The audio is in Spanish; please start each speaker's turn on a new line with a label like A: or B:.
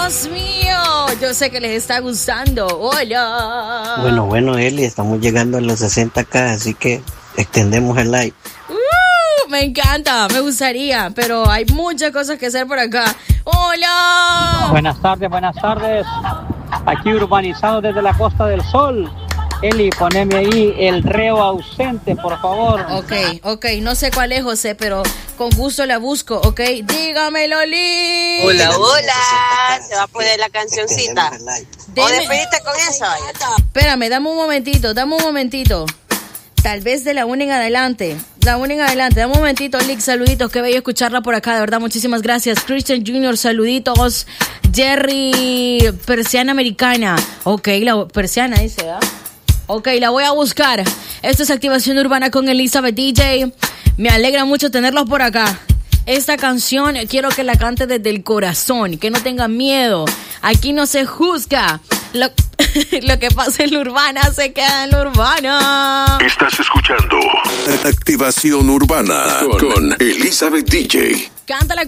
A: Dios mío, yo sé que les está gustando. Hola.
B: Bueno, Eli, estamos llegando a los 60K, así que extendemos el live.
A: Me encanta, me gustaría, pero hay muchas cosas que hacer por acá. Hola.
C: Buenas tardes. Aquí urbanizado desde la Costa del Sol. Eli, poneme ahí el reo ausente, por favor.
A: Ok, no sé cuál es, José, pero con gusto la busco, ¿ok? Dígame, Loli.
D: Hola, se va a poner la cancioncita. ¿O despediste con eso?
A: Espérame, dame un momentito. Tal vez de la una en adelante. Dame un momentito, Lick, saluditos, qué bello escucharla por acá, de verdad, muchísimas gracias. Christian Jr., saluditos. Jerry, persiana americana. Ok, la persiana dice, ¿verdad? Ok, la voy a buscar. Esto es Activación Urbana con Elizabeth DJ. Me alegra mucho tenerlos por acá. Esta canción quiero que la cante desde el corazón, que no tenga miedo. Aquí no se juzga. Lo que pasa en la urbana se queda en la urbana.
E: Estás escuchando Activación Urbana con Elizabeth DJ.
A: Cántala